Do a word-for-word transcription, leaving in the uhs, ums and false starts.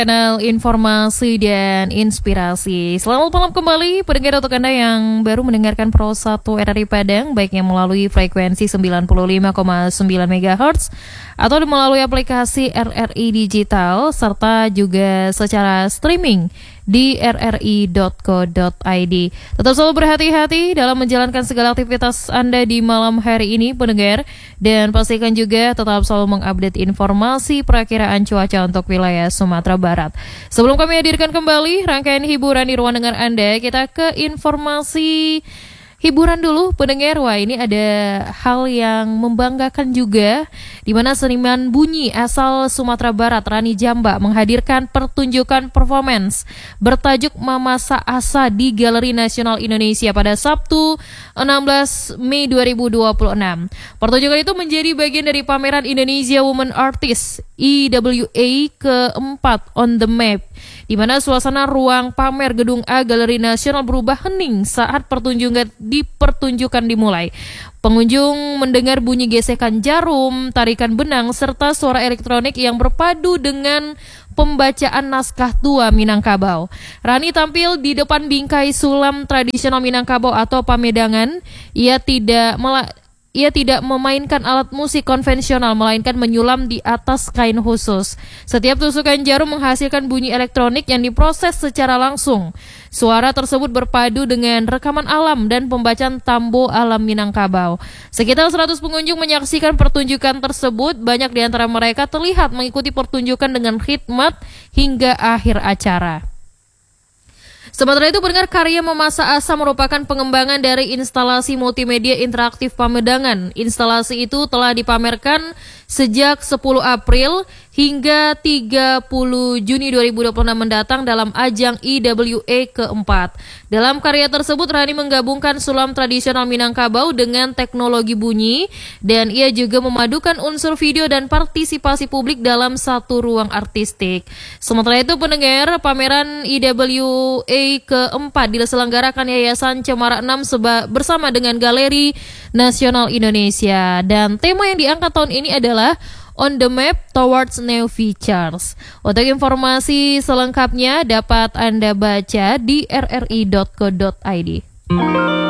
Channel informasi dan inspirasi. Selamat malam kembali pendengar, untuk Anda yang baru mendengarkan Pro satu R R I Padang, baik yang melalui frekuensi sembilan puluh lima koma sembilan megahertz atau melalui aplikasi R R I Digital, serta juga secara streaming di r r i dot co dot i d. Tetap selalu berhati-hati dalam menjalankan segala aktivitas Anda di malam hari ini pendengar, dan pastikan juga tetap selalu mengupdate informasi perakiraan cuaca untuk wilayah Sumatera Barat. Sebelum kami hadirkan kembali rangkaian hiburan di ruang dengar Anda, kita ke informasi hiburan dulu pendengar. Wah, ini ada hal yang membanggakan juga, di mana seniman bunyi asal Sumatera Barat Rani Jamba menghadirkan pertunjukan performance bertajuk Mama Sa Asa di Galeri Nasional Indonesia pada Sabtu enam belas Mei dua ribu dua puluh enam. Pertunjukan itu menjadi bagian dari pameran Indonesia Women Artists I W A keempat On The Map, di mana suasana ruang pamer Gedung A Galeri Nasional berubah hening saat pertunjukan dipertunjukan dimulai. Pengunjung mendengar bunyi gesekan jarum, tarikan benang, serta suara elektronik yang berpadu dengan pembacaan naskah tua Minangkabau. Rani tampil di depan bingkai sulam tradisional Minangkabau atau pamedangan. Ia tidak mela Ia tidak memainkan alat musik konvensional, melainkan menyulam di atas kain khusus. Setiap tusukan jarum menghasilkan bunyi elektronik yang diproses secara langsung. Suara tersebut berpadu dengan rekaman alam dan pembacaan tambo alam Minangkabau. Sekitar seratus pengunjung menyaksikan pertunjukan tersebut. Banyak di antara mereka terlihat mengikuti pertunjukan dengan khidmat hingga akhir acara. Sementara itu, pendengar, karya Mama Sa Asa merupakan pengembangan dari instalasi multimedia interaktif pamedangan. Instalasi itu telah dipamerkan sejak sepuluh April hingga tiga puluh Juni dua ribu dua puluh enam mendatang dalam ajang I W A keempat. Dalam karya tersebut, Rani menggabungkan sulam tradisional Minangkabau dengan teknologi bunyi, dan ia juga memadukan unsur video dan partisipasi publik dalam satu ruang artistik. Sementara itu, pendengar, pameran I W A keempat diselenggarakan Yayasan Cemara enam seba- bersama dengan Galeri Nasional Indonesia, dan tema yang diangkat tahun ini adalah On The Map Towards New Features. Untuk informasi selengkapnya dapat Anda baca di r r i dot co dot i d.